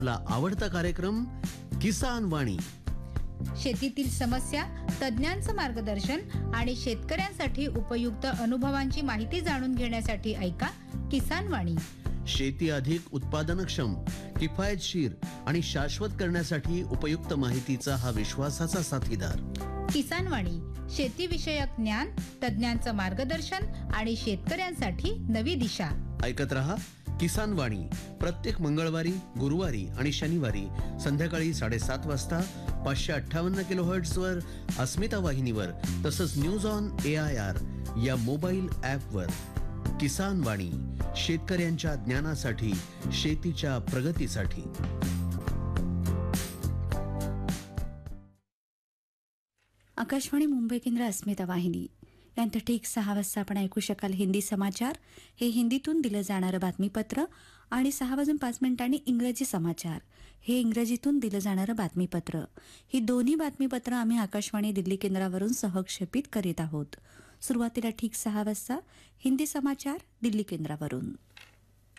आपला आवडता कार्यक्रम किसान वाणी. शेतीतील समस्या, तज्ञांचं मार्गदर्शन आणि शेतकऱ्यांसाठी उपयुक्त अनुभवांची माहिती जाणून घेण्यासाठी ऐका किसान वाणी. शेती अधिक उत्पादनक्षम, किफायतशीर आणि शाश्वत करण्यासाठी उपयुक्त माहितीचा हा विश्वासाचा साथीदार. किसान वाणी, शेतीविषयक ज्ञान, तज्ञांचं मार्गदर्शन आणि शेतकऱ्यांसाठी नवी दिशा. ऐकत रहा किसान वाणी, प्रत्येक मंगळवारी, गुरुवारी आणि शनिवारी संध्याकाळी 7:30 वाजता 558 किलोहर्ट्झवर अस्मिता वाहिनीवर, तसंच न्यूज ऑन AIR या मोबाईल ॲपवर. किसान वाणी, शेतकऱ्यांच्या ज्ञानासाठी, शेतीच्या प्रगतीसाठी. आकाशवाणी मुंबई केंद्र, अस्मिता वाहिनी यांत ठीक 6 वाजता आपण ऐकू शकाल हिंदी समाचार. हे हिंदीतून दिलं जाणारं बातमीपत्र. आणि 6:05 इंग्रजी समाचार, हे इंग्रजीतून दिलं जाणारं बातमीपत्र. ही दोन्ही बातमीपत्र आम्ही आकाशवाणी दिल्ली केंद्रावरून सहक्षेपित करीत आहोत. सुरुवातीला ठीक 6 वाजता हिंदी समाचार दिल्ली केंद्रावरून.